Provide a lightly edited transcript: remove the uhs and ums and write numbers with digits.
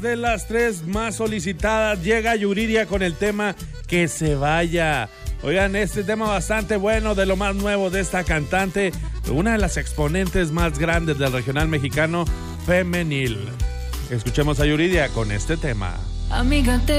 De las 3 más solicitadas, llega Yuridia con el tema Que se vaya. Oigan, este tema bastante bueno, de lo más nuevo de esta cantante, una de las exponentes más grandes del regional mexicano femenil. Escuchemos a Yuridia con este tema. Amiga,